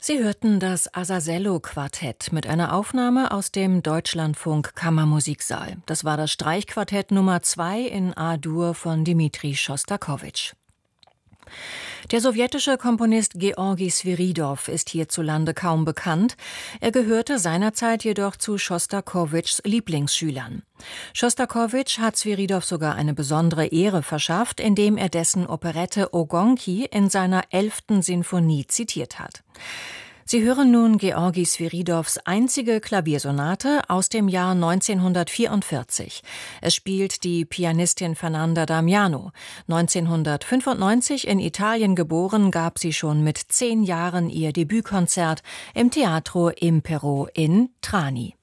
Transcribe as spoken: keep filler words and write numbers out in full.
Sie hörten das Azazello-Quartett mit einer Aufnahme aus dem Deutschlandfunk Kammermusiksaal. Das war das Streichquartett Nummer zwei in A-Dur von Dmitri Schostakowitsch. Der sowjetische Komponist Georgi Sviridov ist hierzulande kaum bekannt. Er gehörte seinerzeit jedoch zu Schostakowitschs Lieblingsschülern. Schostakowitsch hat Sviridov sogar eine besondere Ehre verschafft, indem er dessen Operette Ogonki in seiner elften Sinfonie zitiert hat. Sie hören nun Georgi Sviridovs einzige Klaviersonate aus dem Jahr neunzehnhundertvierundvierzig. Es spielt die Pianistin Fernanda Damiano. neunzehnhundertfünfundneunzig in Italien geboren, gab sie schon mit zehn Jahren ihr Debütkonzert im Teatro Impero in Trani.